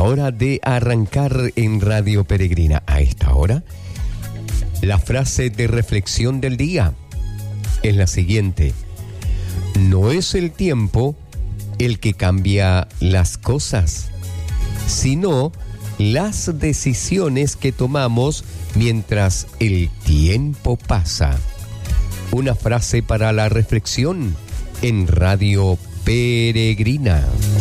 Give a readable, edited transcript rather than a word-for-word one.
hora de arrancar en Radio Peregrina. A esta hora, la frase de reflexión del día es la siguiente: no es el tiempo el que cambia las cosas, sino las decisiones que tomamos mientras el tiempo pasa. Una frase para la reflexión en Radio Peregrina.